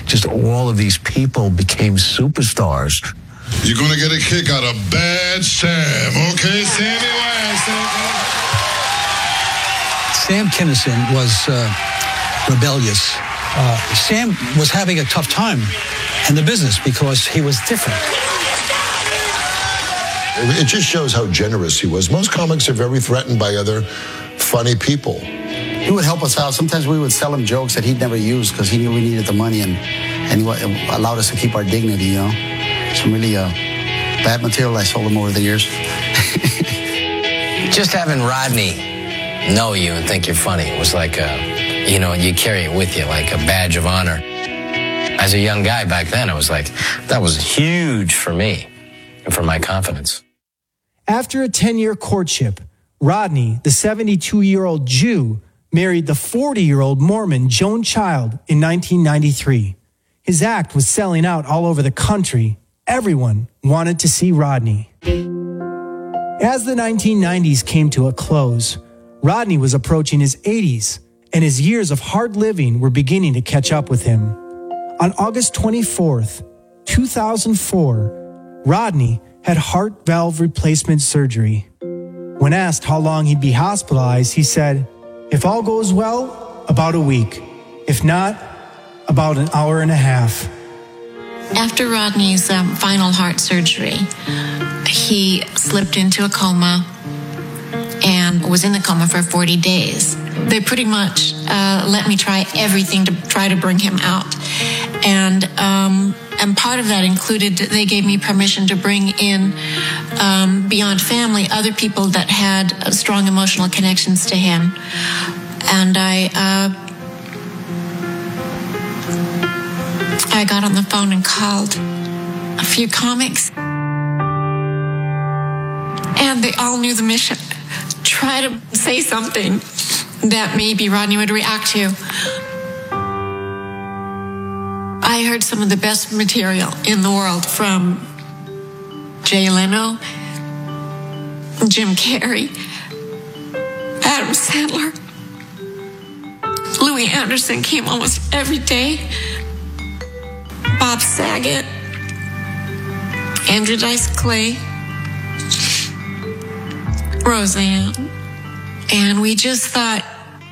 just all of these people became superstars. You're going to get a kick out of Bad Sam, okay? Sammy West. Sam Kinison was rebellious. Sam was having a tough time in the business because he was different. It just shows how generous he was. Most comics are very threatened by other funny people. He would help us out. Sometimes we would sell him jokes that he'd never use because he knew we needed the money, and it allowed us to keep our dignity, you know. Some really bad material I sold him over the years. Just having Rodney know you and think you're funny was like you carry it with you like a badge of honor. As a young guy back then, I was like, that was huge for me and for my confidence. After a 10-year courtship, Rodney, the 72-year-old Jew, married the 40-year-old Mormon Joan Child in 1993. His act was selling out all over the country. Everyone wanted to see Rodney. As the 1990s came to a close, Rodney was approaching his 80s, and his years of hard living were beginning to catch up with him. On August 24th, 2004, Rodney had heart valve replacement surgery. When asked how long he'd be hospitalized, he said, "If all goes well, about a week. If not, about an hour and a half." After Rodney's final heart surgery, he slipped into a coma and was in the coma for 40 days. They pretty much let me try everything to try to bring him out. And part of that included, they gave me permission to bring in, beyond family, other people that had strong emotional connections to him. And I got on the phone and called a few comics. And they all knew the mission. Try to say something that maybe Rodney would react to. I heard some of the best material in the world from Jay Leno, Jim Carrey, Adam Sandler. Louis Anderson came almost every day. Bob Saget, Andrew Dice Clay, Roseanne. And we just thought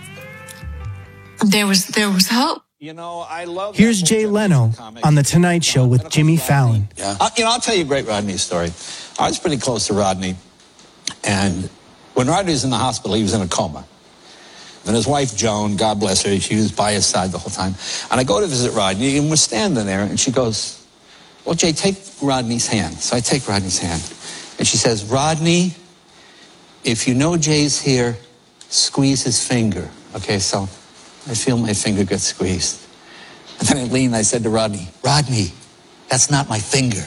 there was hope. I love. Here's Jay Leno on The Tonight Show with Jimmy Fallon. Yeah. I'll tell you a great Rodney story. I was pretty close to Rodney, and when Rodney was in the hospital, he was in a coma. And his wife, Joan, God bless her, she was by his side the whole time. And I go to visit Rodney, and we're standing there, and she goes, "Well, Jay, take Rodney's hand." So I take Rodney's hand. And she says, "Rodney, if you know Jay's here, squeeze his finger." Okay, so I feel my finger get squeezed. And then I leaned and I said to Rodney, "Rodney, that's not my finger."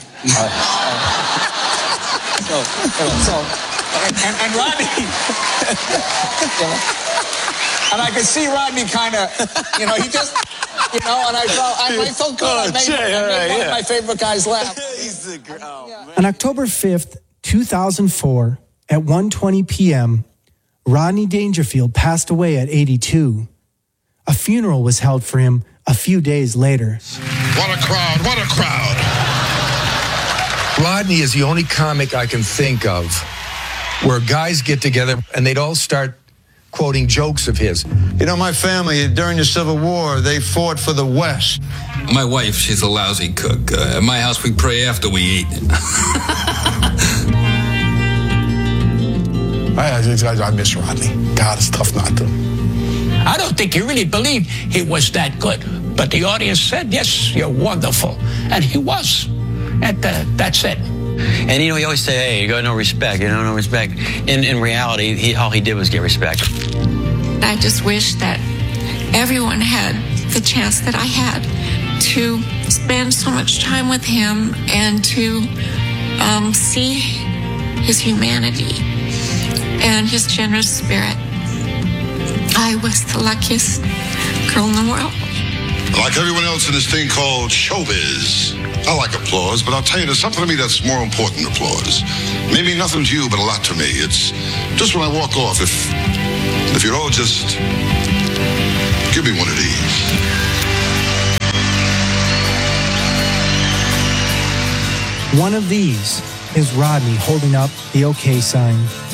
And Rodney, and I could see Rodney kind of, he just, and I felt good. I made one of my favorite guys laugh. On October 5th, 2004, at 1:20 p.m., Rodney Dangerfield passed away at 82. A funeral was held for him a few days later. What a crowd, what a crowd. Rodney is the only comic I can think of where guys get together and they'd all start quoting jokes of his. My family, during the Civil War, they fought for the West. My wife, she's a lousy cook. At my house, we pray after we eat. I miss Rodney. God, it's tough not to. I don't think he really believed he was that good. But the audience said, "Yes, you're wonderful." And he was. And that's it. And, he always say, "Hey, you got no respect, no respect." In reality, all he did was get respect. I just wish that everyone had the chance that I had to spend so much time with him and to see his humanity and his generous spirit. I was the luckiest girl in the world. Like everyone else in this thing called showbiz, I like applause, but I'll tell you, there's something to me that's more important than applause. Maybe nothing to you, but a lot to me. It's just when I walk off, if you'd all just give me one of these. One of these is Rodney holding up the OK sign.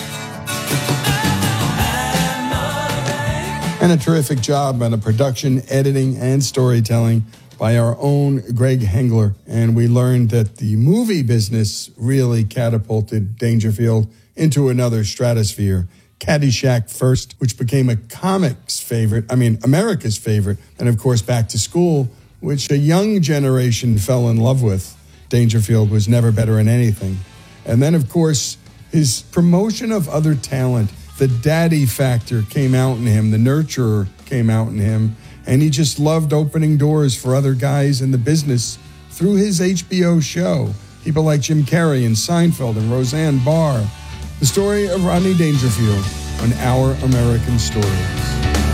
And a terrific job on the production, editing, and storytelling by our own Greg Hengler. And we learned that the movie business really catapulted Dangerfield into another stratosphere. Caddyshack first, which became a America's favorite. And of course, Back to School, which a young generation fell in love with. Dangerfield was never better in anything. And then, of course, his promotion of other talent. The daddy factor came out in him. The nurturer came out in him. And he just loved opening doors for other guys in the business through his HBO show. People like Jim Carrey and Seinfeld and Roseanne Barr. The story of Rodney Dangerfield on Our American Stories.